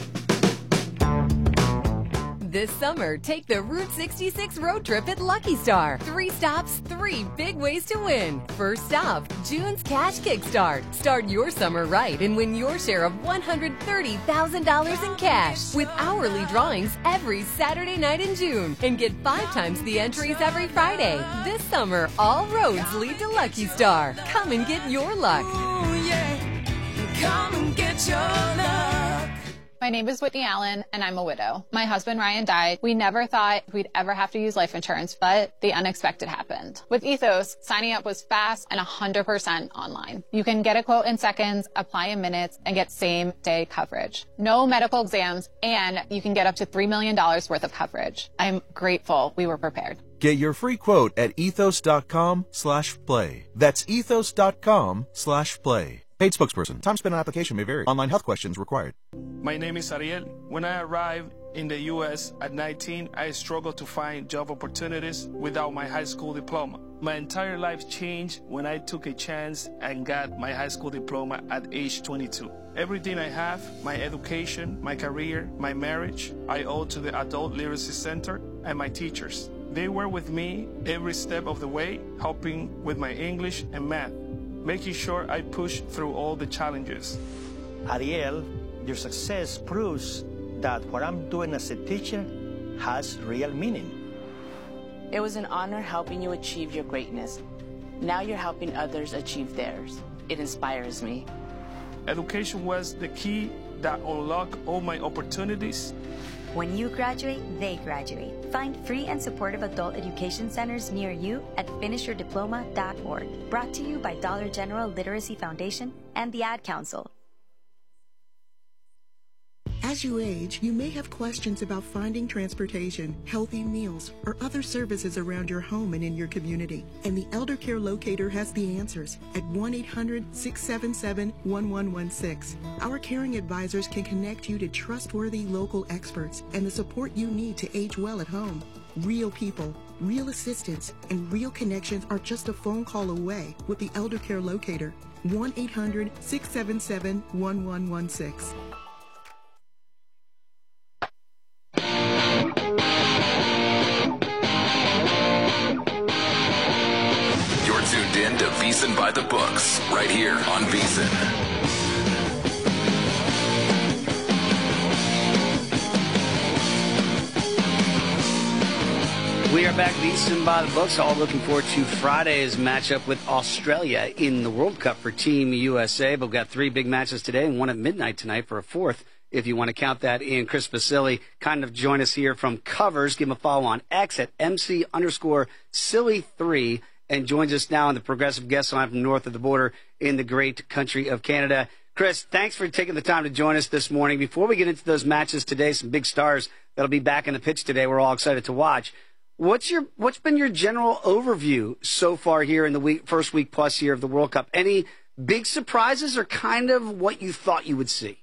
This summer, take the Route sixty-six road trip at Lucky Star. Three stops, three big ways to win. First stop, June's Cash Kickstart. Start your summer right and win your share of one hundred thirty thousand dollars in cash with hourly drawings every Saturday night in June. And get five times the entries every Friday. This summer, all roads lead to Lucky Star. Come and get your luck. Ooh, yeah. Come and get your luck. My name is Whitney Allen, and I'm a widow. My husband, Ryan, died. We never thought we'd ever have to use life insurance, but the unexpected happened. With Ethos, signing up was fast and one hundred percent online. You can get a quote in seconds, apply in minutes, and get same-day coverage. No medical exams, and you can get up to three million dollars worth of coverage. I'm grateful we were prepared. Get your free quote at ethos.com slash play. That's ethos.com slash play. Paid spokesperson. Time spent on application may vary. Online health questions required. My name is Ariel. When I arrived in the U S at nineteen, I struggled to find job opportunities without my high school diploma. My entire life changed when I took a chance and got my high school diploma at age twenty-two. Everything I have, my education, my career, my marriage, I owe to the Adult Literacy Center and my teachers. They were with me every step of the way, helping with my English and math, making sure I push through all the challenges. Ariel, your success proves that what I'm doing as a teacher has real meaning. It was an honor helping you achieve your greatness. Now you're helping others achieve theirs. It inspires me. Education was the key that unlocked all my opportunities. When you graduate, they graduate. Find free and supportive adult education centers near you at finish your diploma dot org. Brought to you by Dollar General Literacy Foundation and the Ad Council. As you age, you may have questions about finding transportation, healthy meals, or other services around your home and in your community. And the Elder Care Locator has the answers at one eight hundred six seven seven one one one six. Our caring advisors can connect you to trustworthy local experts and the support you need to age well at home. Real people, real assistance, and real connections are just a phone call away with the Elder Care Locator. one eight hundred six seven seven one one one six. Tuned in to VSiN by the Books, right here on VSiN. We are back, VSiN by the Books, all looking forward to Friday's matchup with Australia in the World Cup for Team U S A. But we've got three big matches today and one at midnight tonight for a fourth, if you want to count that in. Chris Vasili kind of join us here from Covers. Give him a follow on X at MC underscore Silly three. And joins us now on the Progressive Guest Line from north of the border in the great country of Canada. Chris, thanks for taking the time to join us this morning. Before we get into those matches today, some big stars that'll be back in the pitch today we're all excited to watch. What's your what's been your general overview so far here in the week, first week plus here of the World Cup? Any big surprises or kind of what you thought you would see?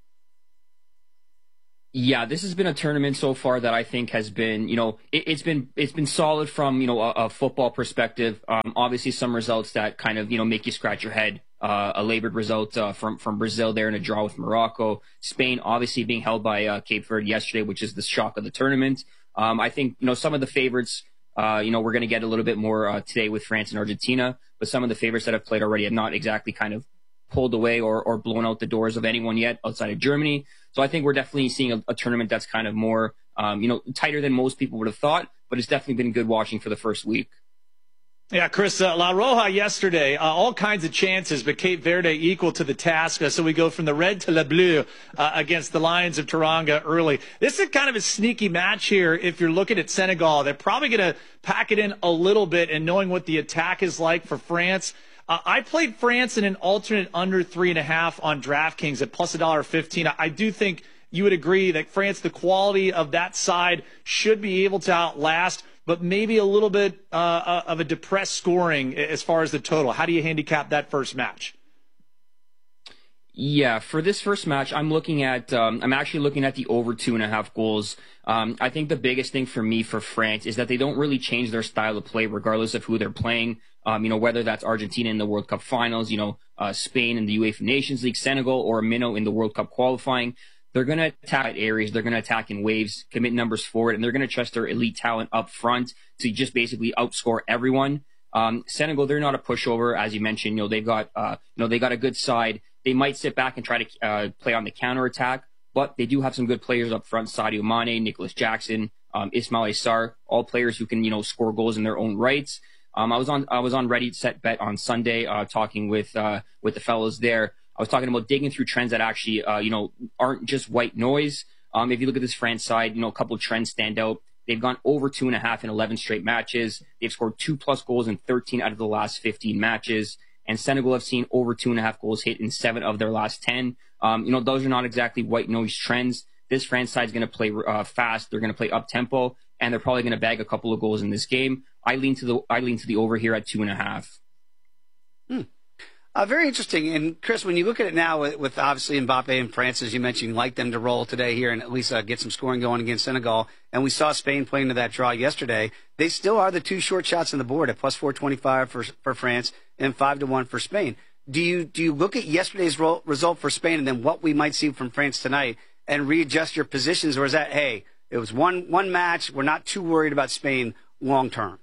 Yeah, this has been a tournament so far that I think has been, you know, it, it's been it's been solid from, you know, a, a football perspective. Um, obviously, some results that kind of, you know, make you scratch your head. Uh, a labored result uh, from from Brazil there in a draw with Morocco. Spain obviously being held by uh, Cape Verde yesterday, which is the shock of the tournament. Um, I think, you know, some of the favorites, uh, you know, we're going to get a little bit more uh, today with France and Argentina, but some of the favorites that have played already have not exactly kind of pulled away or, or blown out the doors of anyone yet outside of Germany. So I think we're definitely seeing a, a tournament that's kind of more, um, you know, tighter than most people would have thought, but it's definitely been good watching for the first week. Yeah, Chris, uh, La Roja yesterday, uh, all kinds of chances, but Cape Verde equal to the task. Uh, so we go from the red to Le Bleu uh, against the Lions of Teranga early. This is kind of a sneaky match here if you're looking at Senegal. They're probably going to pack it in a little bit, and knowing what the attack is like for France. Uh, I played France in an alternate under three and a half on DraftKings at plus one dollar fifteen. I, I do think you would agree that France, the quality of that side, should be able to outlast, but maybe a little bit uh, of a depressed scoring as far as the total. How do you handicap that first match? Yeah, for this first match, I'm looking at, um, I'm actually looking at the over two and a half goals. Um, I think the biggest thing for me for France is that they don't really change their style of play regardless of who they're playing. Um, you know, whether that's Argentina in the World Cup finals, you know, uh, Spain in the UEFA Nations League, Senegal, or Minnow in the World Cup qualifying. They're going to attack areas. They're going to attack in waves, commit numbers forward, and they're going to trust their elite talent up front to just basically outscore everyone. Um, Senegal, they're not a pushover, as you mentioned. You know, they've got, uh, you know, they got a good side. They might sit back and try to uh, play on the counterattack, but they do have some good players up front. Sadio Mane, Nicholas Jackson, um, Ismail Sarr, all players who can, you know, score goals in their own rights. Um, I was on, I was on Ready Set Bet on Sunday, uh, talking with, uh, with the fellows there. I was talking about digging through trends that actually, uh, you know, aren't just white noise. Um, if you look at this France side, you know, a couple of trends stand out. They've gone over two and a half in eleven straight matches. They've scored two plus goals in thirteen out of the last fifteen matches. And Senegal have seen over two and a half goals hit in seven of their last ten. Um, you know, those are not exactly white noise trends. This France side is going to play uh, fast. They're going to play up tempo, and they're probably going to bag a couple of goals in this game. I lean to the I lean to the over here at two and a half. Hmm. Uh, very interesting. And Chris, when you look at it now with, with obviously Mbappe and France, as you mentioned, you like them to roll today here and at least uh, get some scoring going against Senegal. And we saw Spain playing to that draw yesterday. They still are the two short shots on the board at plus four twenty-five for for France and five to one for Spain. Do you do you look at yesterday's ro- result for Spain and then what we might see from France tonight and readjust your positions, or is that, hey, it was one one match, we're not too worried about Spain long term?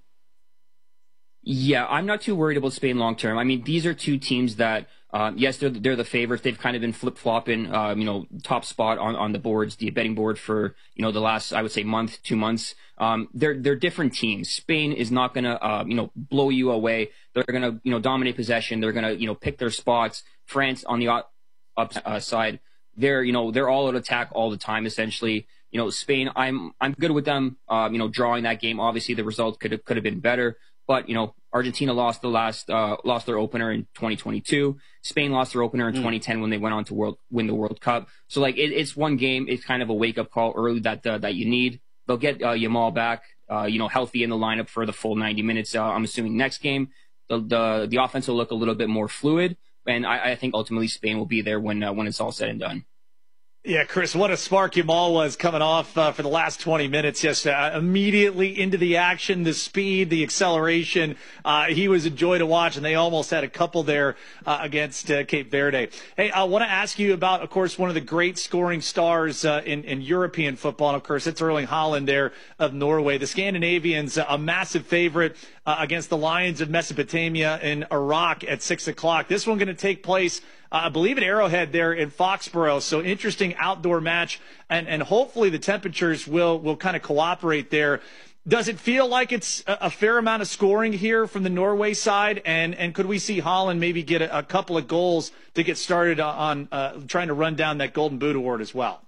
Yeah, I'm not too worried about Spain long term. I mean, these are two teams that, um, yes, they're they're the favorites. They've kind of been flip flopping, um, you know, top spot on, on the boards, the betting board for you know the last, I would say, month, two months. Um, they're they're different teams. Spain is not gonna, uh, you know, blow you away. They're gonna, you know, dominate possession. They're gonna, you know, pick their spots. France on the up uh, side, they're you know they're all out attack all the time essentially. You know, Spain, I'm I'm good with them. Um, you know, drawing that game. Obviously, the result could have could have been better. But, you know, Argentina lost the last, uh, lost their opener in twenty twenty-two. Spain lost their opener in mm. twenty ten when they went on to world, win the World Cup. So, like, it, it's one game. It's kind of a wake-up call early that, uh, that you need. They'll get, uh, Yamal back, uh, you know, healthy in the lineup for the full ninety minutes. Uh, I'm assuming next game, the, the, the offense will look a little bit more fluid. And I, I think ultimately Spain will be there when, uh, when it's all said and done. Yeah, Chris, what a spark Yamal was coming off uh, for the last twenty minutes yesterday. Uh, immediately into the action, the speed, the acceleration. Uh, he was a joy to watch, and they almost had a couple there uh, against uh, Cape Verde. Hey, I want to ask you about, of course, one of the great scoring stars uh, in, in European football. And, of course, it's Erling Haaland there of Norway. The Scandinavians, uh, a massive favorite uh, against the Lions of Mesopotamia in Iraq at six o'clock. This one going to take place, Uh, I believe, at Arrowhead there in Foxborough. So interesting outdoor match, and, and hopefully the temperatures will, will kind of cooperate there. Does it feel like it's a, a fair amount of scoring here from the Norway side? And, and could we see Haaland maybe get a, a couple of goals to get started on uh, trying to run down that Golden Boot award as well?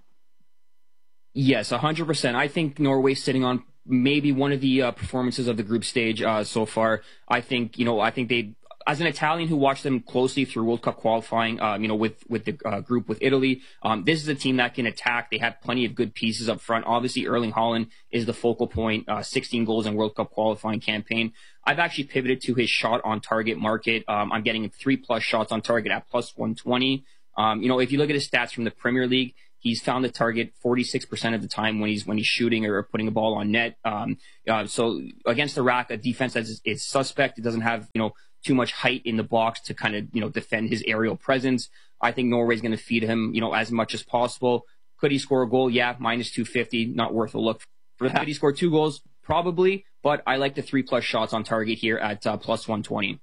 Yes, one hundred percent. I think Norway's sitting on maybe one of the uh, performances of the group stage uh, so far. I think, you know, I think they as an Italian who watched them closely through World Cup qualifying, um, you know, with, with the uh, group with Italy, um, this is a team that can attack. They have plenty of good pieces up front. Obviously, Erling Haaland is the focal point, uh, sixteen goals in World Cup qualifying campaign. I've actually pivoted to his shot on target market. Um, I'm getting three plus shots on target at plus one twenty. Um, you know, if you look at his stats from the Premier League, he's found the target forty-six percent of the time when he's when he's shooting or putting a ball on net. Um, uh, so against Iraq, a defense that is, is suspect. It doesn't have, you know, too much height in the box to kind of, you know, defend his aerial presence. I think Norway's going to feed him, you know, as much as possible. Could he score a goal? Yeah, minus two fifty, not worth a look for that. Could he score two goals? Probably, but I like the three plus shots on target here at uh, plus one twenty.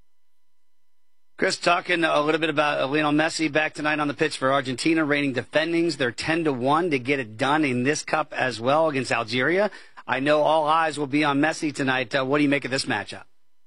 Chris, talking a little bit about Lionel Messi back tonight on the pitch for Argentina, reigning defendings. They're ten to one to get it done in this cup as well against Algeria. I know all eyes will be on Messi tonight. Uh, what do you make of this matchup?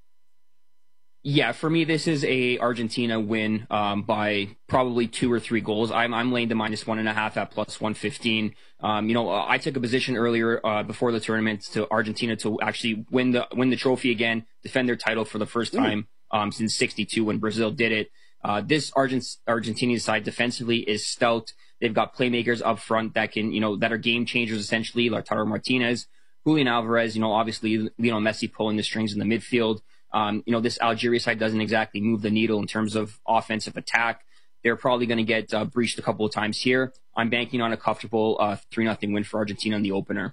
Yeah, for me, this is a Argentina win um, by probably two or three goals. I'm I'm laying the minus one and a half at plus one fifteen. Um, you know, uh, I took a position earlier uh, before the tournament to Argentina to actually win the win the trophy again, defend their title for the first time mm. um, since sixty-two when Brazil did it. Uh, this Argent- Argentinian side defensively is stout. They've got playmakers up front that can, you know, that are game changers essentially. Lautaro Martinez, Julian Alvarez. You know, obviously Lionel Messi pulling the strings in the midfield. Um, you know, this Algeria side doesn't exactly move the needle in terms of offensive attack. They're probably going to get uh, breached a couple of times here. I'm banking on a comfortable uh, three nothing win for Argentina in the opener.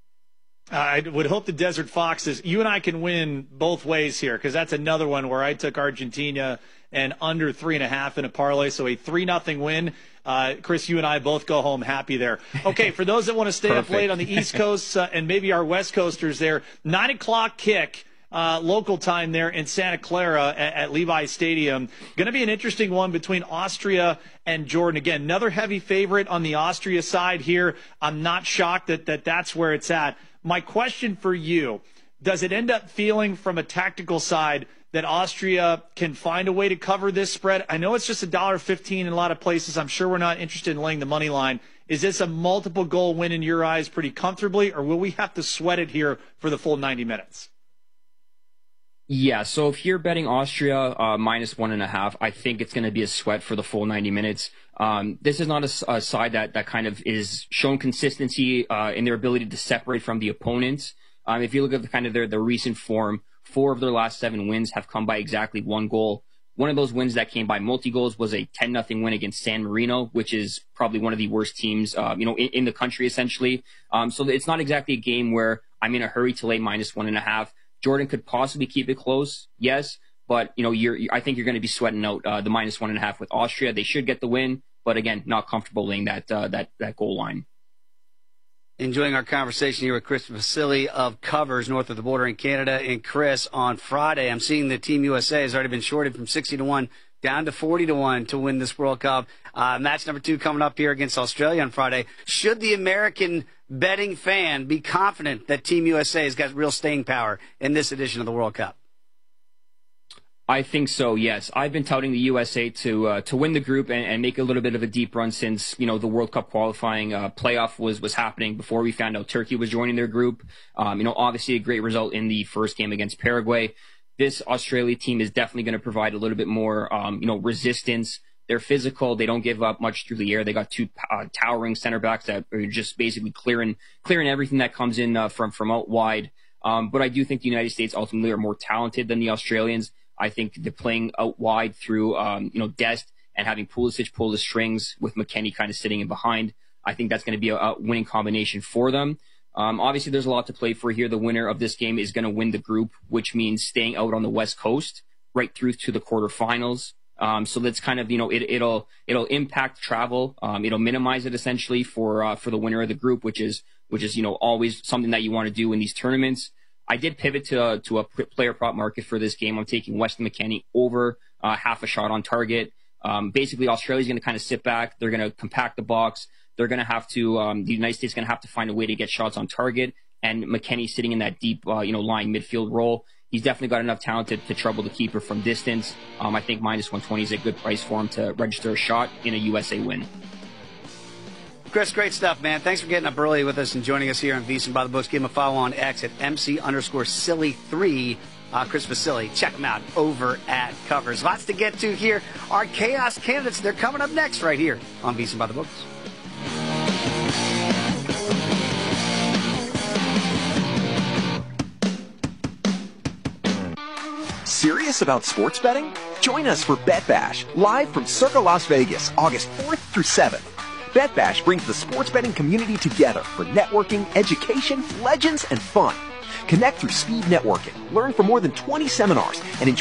I would hope the Desert Foxes, you and I can win both ways here, because that's another one where I took Argentina and under three and a half in a parlay. So a three nothing win. Uh, Chris, you and I both go home happy there. Okay, for those that want to stay up late on the East Coast uh, and maybe our West Coasters there, nine o'clock kick. Uh, local time there in Santa Clara at, at Levi Stadium. Going to be an interesting one between Austria and Jordan. Again, another heavy favorite on the Austria side here. I'm not shocked that, that that's where it's at. My question for you, does it end up feeling from a tactical side that Austria can find a way to cover this spread? I know it's just one dollar fifteen in a lot of places. I'm sure we're not interested in laying the money line. Is this a multiple goal win in your eyes pretty comfortably, or will we have to sweat it here for the full ninety minutes? Yeah, so if you're betting Austria uh, minus one and a half, I think it's going to be a sweat for the full ninety minutes. Um, this is not a, a side that, that kind of is shown consistency uh, in their ability to separate from the opponents. Um, if you look at the kind of their, their recent form, four of their last seven wins have come by exactly one goal. One of those wins that came by multi-goals was a ten nothing win against San Marino, which is probably one of the worst teams, uh, you know, in, in the country essentially. Um, so it's not exactly a game where I'm in a hurry to lay minus one and a half. Jordan could possibly keep it close, yes, but you know, you're, I think you're going to be sweating out uh, the minus one and a half with Austria. They should get the win, but again, not comfortable laying that uh, that that goal line. Enjoying our conversation here with Chris Vasili of Covers north of the border in Canada. And Chris, on Friday, I'm seeing that Team U S A has already been shorted from sixty to one down to forty to one to win this World Cup. Uh, match number two coming up here against Australia on Friday. Should the American betting fan be confident that Team U S A has got real staying power in this edition of the World Cup? I think so, yes. I've been touting the U S A to uh, to win the group and, and make a little bit of a deep run since, you know, the World Cup qualifying uh, playoff was was happening before we found out Turkey was joining their group. Um, you know, obviously a great result in the first game against Paraguay. This Australia team is definitely going to provide a little bit more, um, you know, resistance. They're physical. They don't give up much through the air. They got two uh, towering center backs that are just basically clearing clearing everything that comes in uh, from from out wide. Um, but I do think the United States ultimately are more talented than the Australians. I think they're playing out wide through, um, you know, Dest and having Pulisic pull the strings with McKennie kind of sitting in behind. I think that's going to be a, a winning combination for them. Um, obviously, there's a lot to play for here. The winner of this game is going to win the group, which means staying out on the West Coast right through to the quarterfinals. Um, so that's kind of, you know, it, it'll it'll impact travel. Um, it'll minimize it essentially for uh, for the winner of the group, which is which is you know always something that you want to do in these tournaments. I did pivot to uh, to a player prop market for this game. I'm taking Weston McKennie over uh, half a shot on target. Um, basically, Australia's going to kind of sit back. They're going to compact the box. They're going to have to. Um, the United States is going to have to find a way to get shots on target. And McKennie sitting in that deep, uh, you know, lying midfield role. He's definitely got enough talent to, to trouble the keeper from distance. Um, I think minus one twenty is a good price for him to register a shot in a U S A win. Chris, great stuff, man. Thanks for getting up early with us and joining us here on VSiN by the Books. Give him a follow on X at MC underscore silly three Uh, Chris Vasili, check him out over at Covers. Lots to get to here. Our Chaos candidates, they're coming up next right here on VSiN by the Books. Serious about sports betting? Join us for Bet Bash, live from Circa Las Vegas, August fourth through seventh. Bet Bash brings the sports betting community together for networking, education, legends, and fun. Connect through speed networking, learn from more than twenty seminars, and enjoy